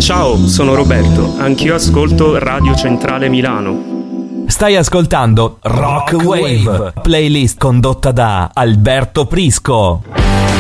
Ciao, sono Roberto, anch'io ascolto Radio Centrale Milano. Stai ascoltando Rock Wave, playlist condotta da Alberto Prisco.